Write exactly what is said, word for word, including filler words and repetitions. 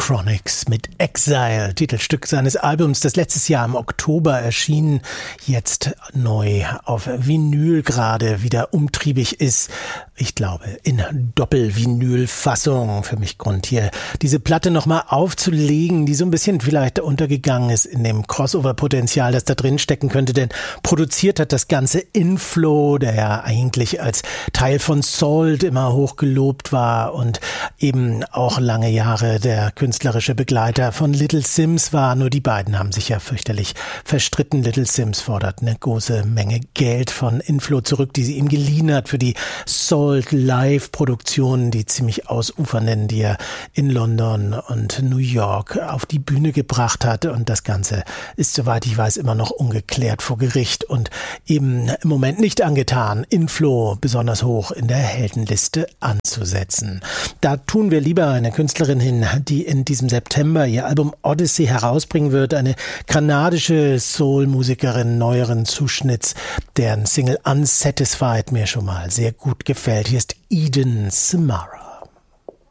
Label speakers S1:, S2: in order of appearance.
S1: Chronixx mit Exile, Titelstück seines Albums, das letztes Jahr im Oktober erschien, jetzt neu auf Vinyl gerade wieder umtriebig ist. Ich glaube, in Doppel-Vinyl-Fassung. Für mich Grund hier, diese Platte nochmal aufzulegen, die so ein bisschen vielleicht untergegangen ist in dem Crossover-Potenzial, das da drin stecken könnte, denn produziert hat das Ganze Inflo, der ja eigentlich als Teil von Salt immer hochgelobt war und eben auch lange Jahre der künstlerische Begleiter von Little Simz war. Nur die beiden haben sich ja fürchterlich verstritten. Little Simz fordert eine große Menge Geld von Inflo zurück, die sie ihm geliehen hat für die Salt Live-Produktionen, die ziemlich ausufernden, die er in London und New York auf die Bühne gebracht hat. Und das Ganze ist, soweit ich weiß, immer noch ungeklärt vor Gericht und eben im Moment nicht angetan, Inflo besonders hoch in der Heldenliste anzusetzen. Da tun wir lieber eine Künstlerin hin, die in diesem September ihr Album Odyssey herausbringen wird, eine kanadische Soul-Musikerin neueren Zuschnitts, deren Single Unsatisfied mir schon mal sehr gut gefällt. Hier ist Eden Samara.